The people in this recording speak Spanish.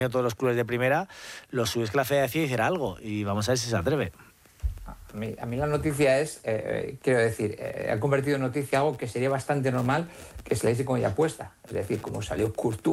todos los clubes de primera, lo suyo es que la federación hiciera algo y vamos a ver si se atreve. A mí la noticia es, quiero decir, ha convertido en noticia algo que sería bastante normal que se le dice como ya puesta. Es decir, como salió Courtois